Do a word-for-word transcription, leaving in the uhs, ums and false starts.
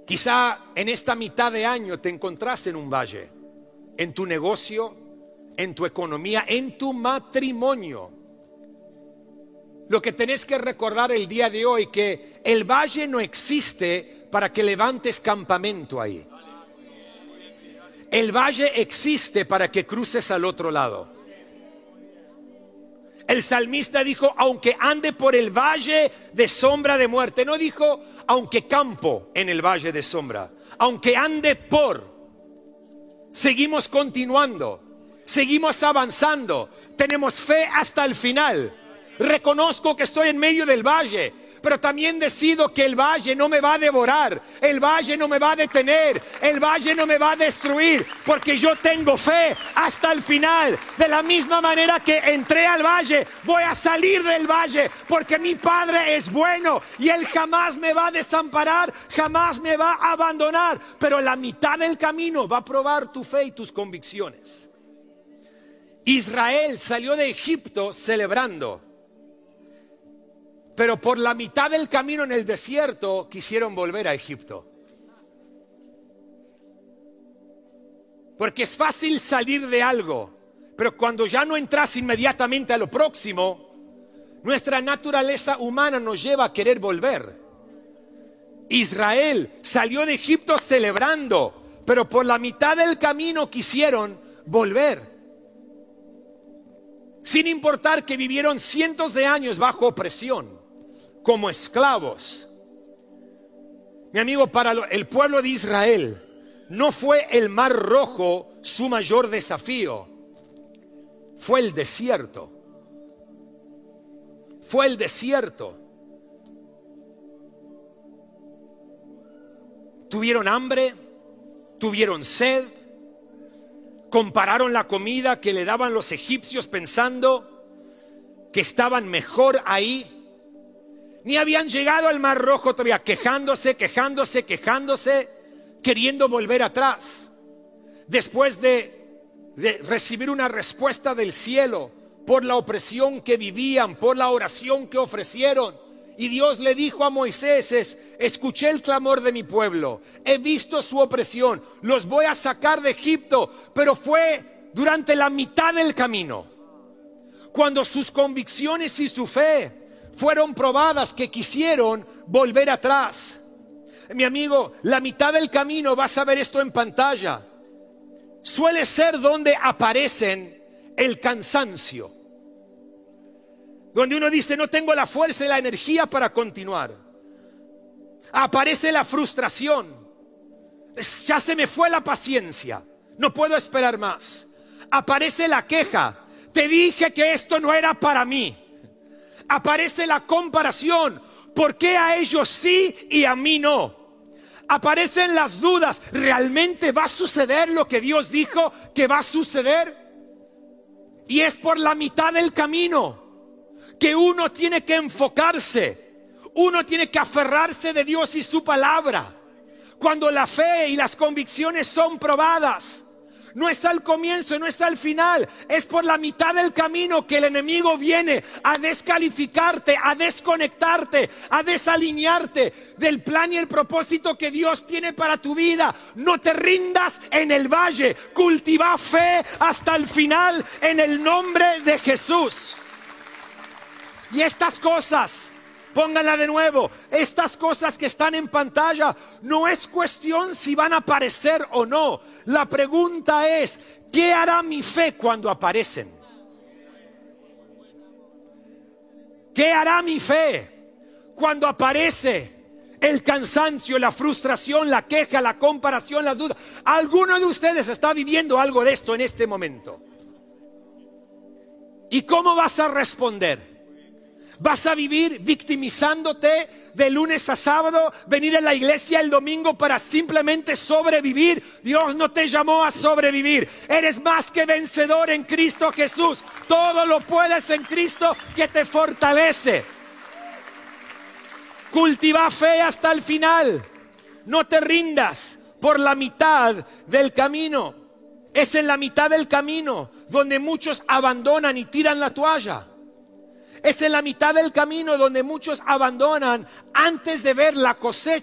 Quizá en esta mitad de año te encontrás en un valle, en tu negocio, en tu economía, en tu matrimonio. Lo que tenés que recordar el día de hoy, que el valle no existe para que levantes campamento ahí. El valle existe para que cruces al otro lado. El salmista dijo, aunque ande por el valle de sombra de muerte. No dijo, aunque campo en el valle de sombra. Aunque ande por. Seguimos continuando. Seguimos avanzando. Tenemos fe hasta el final. Reconozco que estoy en medio del valle, pero también decido que el valle no me va a devorar, el valle no me va a detener, el valle no me va a destruir, porque yo tengo fe hasta el final. De la misma manera que entré al valle, voy a salir del valle, porque mi Padre es bueno y Él jamás me va a desamparar, jamás me va a abandonar. Pero la mitad del camino va a probar tu fe y tus convicciones. Israel salió de Egipto celebrando, pero por la mitad del camino en el desierto quisieron volver a Egipto. Porque es fácil salir de algo, pero cuando ya no entras inmediatamente a lo próximo, nuestra naturaleza humana nos lleva a querer volver. Israel salió de Egipto celebrando, pero por la mitad del camino quisieron volver. Sin importar que vivieron cientos de años bajo opresión, como esclavos. Mi amigo, para el pueblo de Israel no fue el Mar Rojo su mayor desafío, fue el desierto. Fue el desierto. Tuvieron hambre, tuvieron sed, compararon la comida que le daban los egipcios pensando que estaban mejor ahí. Ni habían llegado al Mar Rojo todavía, quejándose, quejándose, quejándose, queriendo volver atrás. Después de, de recibir una respuesta del cielo por la opresión que vivían, por la oración que ofrecieron. Y Dios le dijo a Moisés, es, escuché el clamor de mi pueblo, he visto su opresión, los voy a sacar de Egipto. Pero fue durante la mitad del camino, cuando sus convicciones y su fe fueron probadas, que quisieron volver atrás. Mi amigo, la mitad del camino, vas a ver esto en pantalla, suele ser donde aparecen el cansancio, donde uno dice no tengo la fuerza y la energía para continuar. Aparece la frustración, ya se me fue la paciencia, no puedo esperar más. Aparece la queja, te dije que esto no era para mí. Aparece la comparación, ¿por qué a ellos sí y a mí no? Aparecen las dudas, ¿realmente va a suceder lo que Dios dijo que va a suceder? Y es por la mitad del camino que uno tiene que enfocarse, uno tiene que aferrarse de Dios y su palabra. Cuando la fe y las convicciones son probadas, no es al comienzo, no es al final, es por la mitad del camino que el enemigo viene a descalificarte, a desconectarte, a desalinearte del plan y el propósito que Dios tiene para tu vida. No te rindas en el valle, cultiva fe hasta el final en el nombre de Jesús. Y estas cosas, pónganla de nuevo, estas cosas que están en pantalla, no es cuestión si van a aparecer o no. La pregunta es, ¿qué hará mi fe cuando aparecen? ¿Qué hará mi fe cuando aparece el cansancio, la frustración, la queja, la comparación, las dudas? ¿Alguno de ustedes está viviendo algo de esto en este momento? ¿Y cómo vas a responder? ¿Vas a vivir victimizándote de lunes a sábado, venir a la iglesia el domingo para simplemente sobrevivir? Dios no te llamó a sobrevivir. Eres más que vencedor en Cristo Jesús. Todo lo puedes en Cristo que te fortalece. Cultiva fe hasta el final. No te rindas por la mitad del camino. Es en la mitad del camino donde muchos abandonan y tiran la toalla. Es en la mitad del camino donde muchos abandonan antes de ver la cosecha